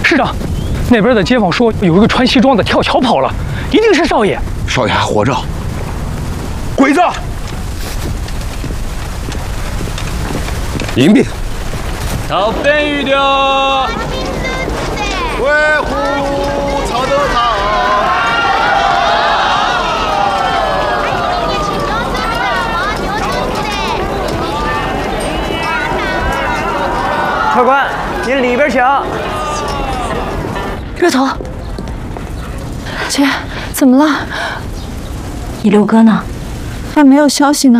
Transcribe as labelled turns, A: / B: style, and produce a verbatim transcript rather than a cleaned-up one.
A: 师长，那边的街坊说有一个穿西装的跳桥跑了，一定是少爷。
B: 少爷还活着。鬼子，迎宾。
C: 到北域的
D: 威虎曹德堂。
E: 客官，您里边请。
F: 热头，姐，怎么了？你六哥呢？
G: 还没有消息呢。